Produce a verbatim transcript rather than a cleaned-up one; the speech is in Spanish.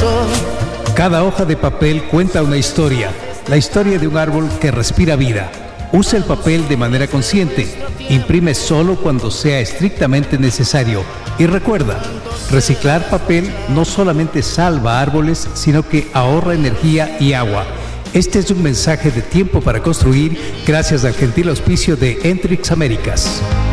mundo. Cada hoja de papel cuenta una historia, la historia de un árbol que respira vida. Usa el papel de manera consciente. Imprime solo cuando sea estrictamente necesario. Y recuerda, reciclar papel no solamente salva árboles, sino que ahorra energía y agua. Este es un mensaje de Tiempo para Construir, gracias al gentil auspicio de Entrix Américas.